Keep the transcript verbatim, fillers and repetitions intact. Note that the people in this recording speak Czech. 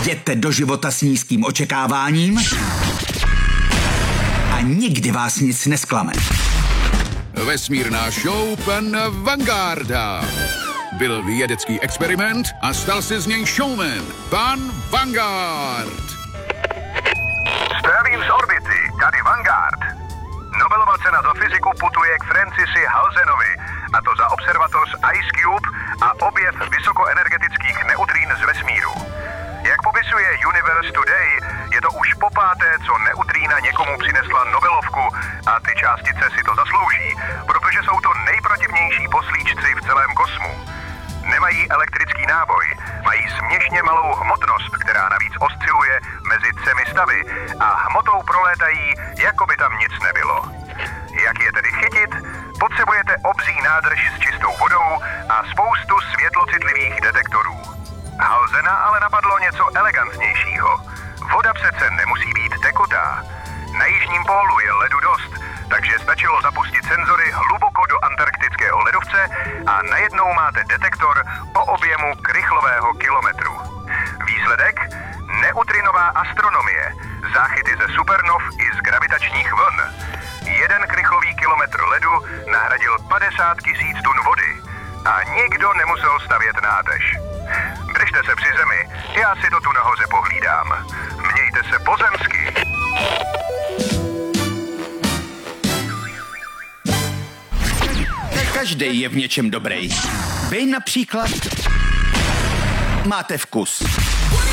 Jděte do života s nízkým očekáváním a nikdy vás nic nesklame. Vesmírná show pana Vangarda. Byl vědecký experiment a stal se z něj showman. Pan Vanguard. Zdravím z orbity, tady Vanguard. Nobelova cena za fyziku putuje k Francisi Halsenovi, a to za observatoř IceCube a objev vysokoenergetických neutrín z vesmíru. Jak popisuje Universe Today, je to už po páté, co neutrína někomu přinesla Nobelovku a ty částice si to zaslouží, protože jsou to nejprotivnější poslíčci v celém kosmu. Nemají elektrický náboj, mají směšně malou hmotnost, která navíc osciluje mezi třemi stavy a hmotou prolétají, jako by tam nic nebylo. Jak je tedy chytit? Potřebujete obří nádrž s čistou vodou a spoustu světlocitlivých detektorů. Halsena ale napadlo něco elegantnějšího. Voda přece nemusí být tekutá. Na jižním pólu je ledu dost, takže stačilo zapustit senzory hluboko do antarktického ledovce a najednou máte detektor po objemu krychlového kilometru. Výsledek? Neutrinová astronomie. Záchyty ze supernov i z gravitačních vln. Jeden krychlový kilometr ledu nahradil padesát tisíc tun vody. A nikdo nemusel stavět nádrž. Držte se při zemi, já si to tu nahoře pohlídám. Mějte se pozemsky. Každý je v něčem dobrý. Vy například máte vkus.